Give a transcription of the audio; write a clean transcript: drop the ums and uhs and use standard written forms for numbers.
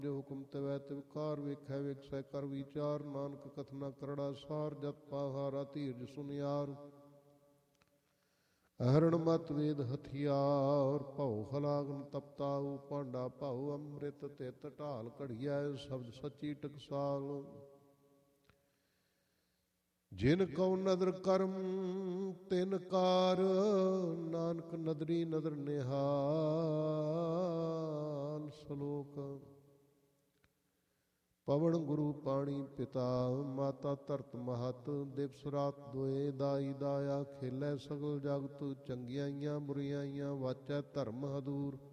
ਜੋ ਹੁਕਮ ਤਵੈ ਤਿਵਕਾਰ ਵੇਖੈ ਵੇਖੈ ਕਰ ਵਿਚਾਰ ਨਾਨਕ ਕਥਨਾ ਕਰੜਾ ਸਾਰ ਜਤ ਪਾਹਾਰਾ ਧੀਰਜ ਸੁਨਿਆਰ ਅਹਰਣ ਮਤ ਵੇਦ ਹਥਿਆਰ ਭਉ ਹਲਾਗਨ ਤਪਤਾਉ ਭਾਂਡਾ ਭਾਉ ਅੰਮ੍ਰਿਤ ਤਿਤ ਢਾਲ ਘੜੀਐ ਸ਼ਬਦ ਸੱਚੀ ਟਕਸਾਲ ਜਿਨ ਕਉ ਨਦਰ ਕਰਮ ਤਿਨ ਕਾਰ ਨਾਨਕ ਨਦਰੀ ਨਦਰ ਨਿਹਾਲ ਸ਼ਲੋਕ ਪਵਨ ਗੁਰੂ ਪਾਣੀ ਪਿਤਾ ਮਾਤਾ ਧਰਤ ਮਹਤ ਦਿਵਸ ਰਾਤ ਦੋਏ ਦਾਈ ਦਾਇਆ ਖੇਲੇ ਸਗਲ ਜਗਤ ਚੰਗਿਆਈਆਂ ਬੁਰਿਆਈਆਂ ਵਾਚੈ ਧਰਮ ਹਦੂਰ